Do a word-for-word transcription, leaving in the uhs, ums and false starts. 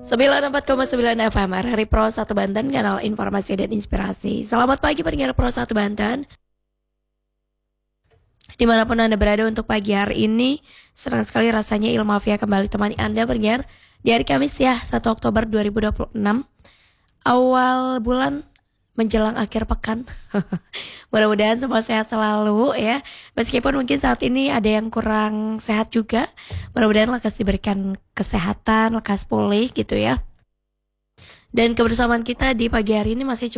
sembilan puluh empat koma sembilan F M R R I Pro satu Banten, kanal informasi dan inspirasi. Selamat pagi pendengar Pro satu Banten, dimanapun Anda berada untuk pagi hari ini. Senang sekali rasanya Ilmafia kembali temani Anda pendengar di hari Kamis ya, satu Oktober dua ribu dua puluh enam. Awal bulan menjelang akhir pekan. Mudah-mudahan semua sehat selalu ya. Meskipun mungkin saat ini ada yang kurang sehat juga, mudah-mudahan lekas diberikan kesehatan, lekas pulih gitu ya. Dan kebersamaan kita di pagi hari ini masih